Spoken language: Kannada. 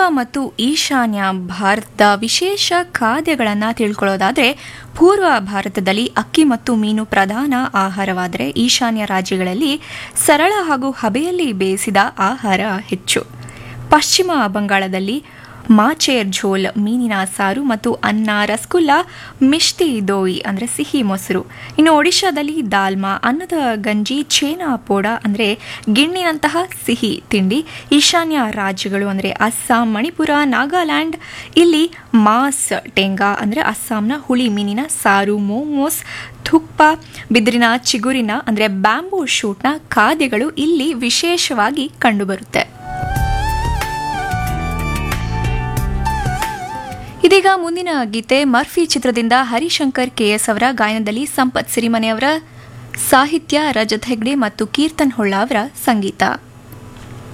ಮತ್ತು ಈಶಾನ್ಯ ಭಾರತದ ವಿಶೇಷ ಖಾದ್ಯಗಳನ್ನು ತಿಳ್ಕೊಳ್ಳೋದಾದರೆ ಪೂರ್ವ ಭಾರತದಲ್ಲಿ ಅಕ್ಕಿ ಮತ್ತು ಮೀನು ಪ್ರಧಾನ ಆಹಾರವಾದರೆ ಈಶಾನ್ಯ ರಾಜ್ಯಗಳಲ್ಲಿ ಸರಳ ಹಾಗೂ ಹಬೆಯಲ್ಲಿ ಬೇಯಿಸಿದ ಆಹಾರ ಹೆಚ್ಚು. ಪಶ್ಚಿಮ ಬಂಗಾಳದಲ್ಲಿ ಮಾಚೇರ್ ಝೋಲ್ ಮೀನಿನ ಸಾರು ಮತ್ತು ಅನ್ನ, ರಸಗುಲ್ಲ, ಮಿಷ್ಟಿ ದೋಯಿ ಅಂದರೆ ಸಿಹಿ ಮೊಸರು. ಇನ್ನು ಒಡಿಶಾದಲ್ಲಿ ದಾಲ್ಮಾ, ಅನ್ನದ ಗಂಜಿ, ಛೇನಾ ಪೋಡ ಅಂದರೆ ಗಿಣ್ಣಿನಂತಹ ಸಿಹಿ ತಿಂಡಿ. ಈಶಾನ್ಯ ರಾಜ್ಯಗಳು ಅಂದರೆ ಅಸ್ಸಾಂ, ಮಣಿಪುರ, ನಾಗಾಲ್ಯಾಂಡ್, ಇಲ್ಲಿ ಮಾಸ್ ಟೆಂಗಾ ಅಂದರೆ ಅಸ್ಸಾಂನ ಹುಳಿ ಮೀನಿನ ಸಾರು, ಮೋಮೋಸ್, ಥುಕ್ಪ, ಬಿದಿರಿನ ಚಿಗುರಿನ ಅಂದರೆ ಬ್ಯಾಂಬೂ ಶೂಟ್ನ ಖಾದ್ಯಗಳು ಇಲ್ಲಿ ವಿಶೇಷವಾಗಿ ಕಂಡುಬರುತ್ತೆ. ಇದೀಗ ಮುಂದಿನ ಗೀತೆ ಮರ್ಫಿ ಚಿತ್ರದಿಂದ ಹರಿಶಂಕರ್ ಕೆಎಸ್ ಅವರ ಗಾಯನದಲ್ಲಿ ಸಂಪತ್ ಸಿರಿಮನೆ ಅವರ ಸಾಹಿತ್ಯ, ರಜತ್ ಹೆಗ್ಡೆ ಮತ್ತು ಕೀರ್ತನ್ ಹೊಳ್ಳ ಅವರ ಸಂಗೀತ.